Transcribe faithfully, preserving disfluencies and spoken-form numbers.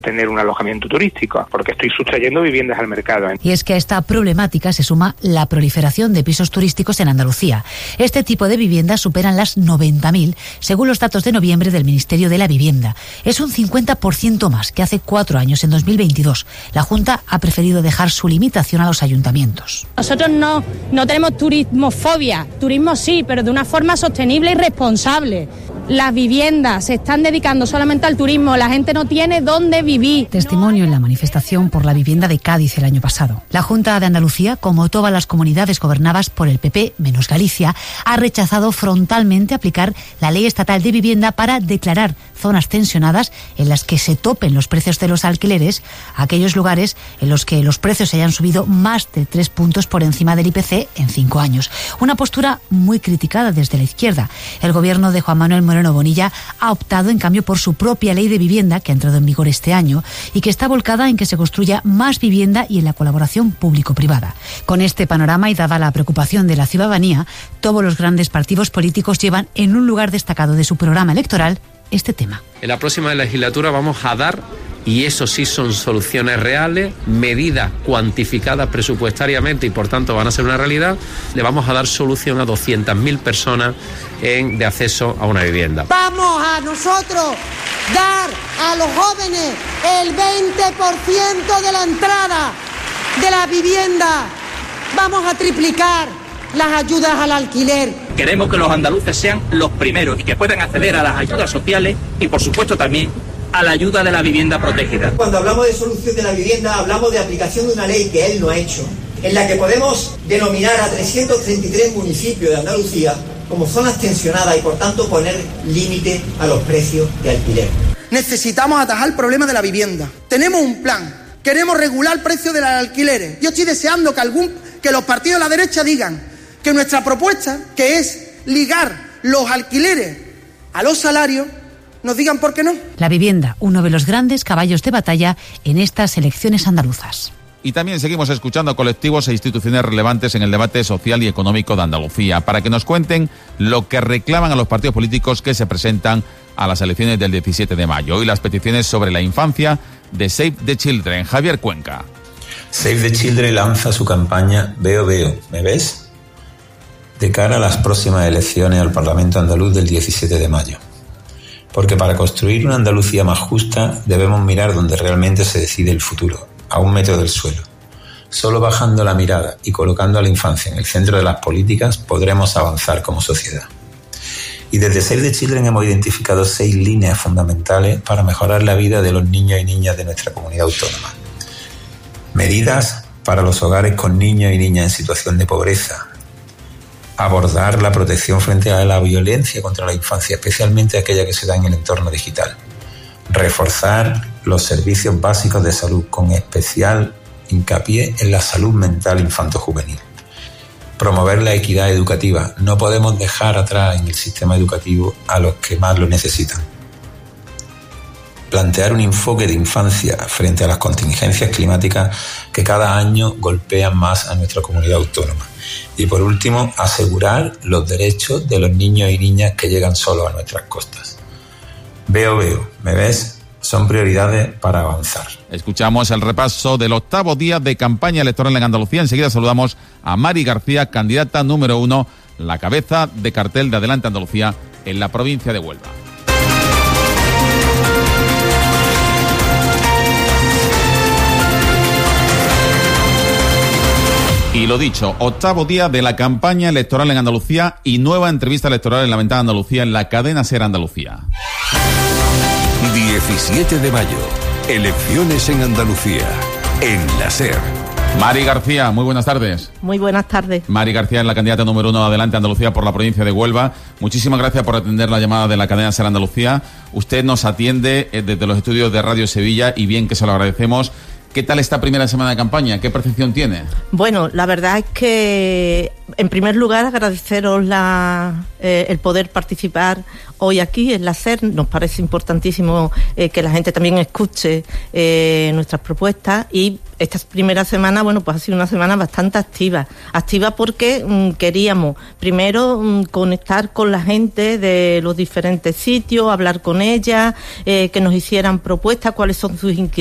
tener un alojamiento turístico, porque estoy sustrayendo viviendas al mercado. Y es que a esta problemática se suma la proliferación de pisos turísticos en Andalucía. Este tipo de viviendas superan las noventa mil, según los datos de noviembre del Ministerio de la Vivienda. Es un cincuenta por ciento más que hace cuatro años, en dos mil veintidós. La Junta ha preferido dejar su limitación a los ayuntamientos. Nosotros no, no tenemos turismofobia, turismo sí, pero de una forma sostenible y responsable. Las viviendas se están dedicando solamente al turismo, la gente no tiene dónde vivir. Testimonio en la manifestación por la vivienda de Cádiz el año pasado. La Junta de Andalucía, como todas las comunidades gobernadas por el P P, menos Galicia, ha rechazado frontalmente aplicar la ley estatal de vivienda para declarar zonas tensionadas en las que se topen los precios de los alquileres, aquellos lugares en los que los precios hayan subido más de tres puntos por encima del I P C en cinco años. Una postura muy criticada desde la izquierda. El gobierno de Juan Manuel Moreno Bonilla ha optado en cambio por su propia ley de vivienda, que ha entrado en vigor este año y que está volcada en que se construya más vivienda y en la colaboración público-privada. Con este panorama y dada la preocupación de la ciudadanía, todos los grandes partidos políticos llevan en un lugar destacado de su programa electoral este tema. En la próxima legislatura vamos a dar, y eso sí son soluciones reales, medidas cuantificadas presupuestariamente y por tanto van a ser una realidad, le vamos a dar solución a doscientas mil personas en, de acceso a una vivienda. Vamos a nosotros dar a los jóvenes el veinte por ciento de la entrada de la vivienda. Vamos a triplicar las ayudas al alquiler. Queremos que los andaluces sean los primeros y que puedan acceder a las ayudas sociales y, por supuesto, también a la ayuda de la vivienda protegida. Cuando hablamos de solución de la vivienda, hablamos de aplicación de una ley que él no ha hecho, en la que podemos denominar a trescientos treinta y tres municipios de Andalucía como zonas tensionadas y, por tanto, poner límite a los precios de alquiler. Necesitamos atajar el problema de la vivienda. Tenemos un plan. Queremos regular el precio de los alquileres. Yo estoy deseando que, algún, que los partidos de la derecha digan que nuestra propuesta, que es ligar los alquileres a los salarios, nos digan por qué no. La vivienda, uno de los grandes caballos de batalla en estas elecciones andaluzas. Y también seguimos escuchando a colectivos e instituciones relevantes en el debate social y económico de Andalucía, para que nos cuenten lo que reclaman a los partidos políticos que se presentan a las elecciones del diecisiete de mayo. Hoy las peticiones sobre la infancia de Save the Children. Javier Cuenca. Save the Children lanza su campaña Veo Veo, ¿me ves?, de cara a las próximas elecciones al Parlamento andaluz del diecisiete de mayo. Porque para construir una Andalucía más justa debemos mirar donde realmente se decide el futuro, a un metro del suelo. Solo bajando la mirada y colocando a la infancia en el centro de las políticas podremos avanzar como sociedad. Y desde Save the Children hemos identificado seis líneas fundamentales para mejorar la vida de los niños y niñas de nuestra comunidad autónoma. Medidas para los hogares con niños y niñas en situación de pobreza. Abordar la protección frente a la violencia contra la infancia, especialmente aquella que se da en el entorno digital. Reforzar los servicios básicos de salud, con especial hincapié en la salud mental infanto-juvenil. Promover la equidad educativa. No podemos dejar atrás en el sistema educativo a los que más lo necesitan. Plantear un enfoque de infancia frente a las contingencias climáticas que cada año golpean más a nuestra comunidad autónoma. Y por último, asegurar los derechos de los niños y niñas que llegan solos a nuestras costas. Veo, veo, ¿me ves? Son prioridades para avanzar. Escuchamos el repaso del octavo día de campaña electoral en Andalucía. Enseguida saludamos a Mari García, candidata número uno, la cabeza de cartel de Adelante Andalucía en la provincia de Huelva. Y lo dicho, octavo día de la campaña electoral en Andalucía y nueva entrevista electoral en la Ventana Andalucía en la cadena SER Andalucía. diecisiete de mayo, elecciones en Andalucía, en la SER. Mari García, muy buenas tardes. Muy buenas tardes. Mari García es la candidata número uno de Adelante Andalucía por la provincia de Huelva. Muchísimas gracias por atender la llamada de la cadena SER Andalucía. Usted nos atiende desde los estudios de Radio Sevilla y bien que se lo agradecemos. ¿Qué tal esta primera semana de campaña? ¿Qué percepción tiene? Bueno, la verdad es que, en primer lugar, agradeceros la, eh, el poder participar hoy aquí en la SER. Nos parece importantísimo eh, que la gente también escuche eh, nuestras propuestas, y esta primera semana, bueno, pues ha sido una semana bastante activa. Activa porque mmm, queríamos, primero, mmm, conectar con la gente de los diferentes sitios, hablar con ella, eh, que nos hicieran propuestas, cuáles son sus inquietudes,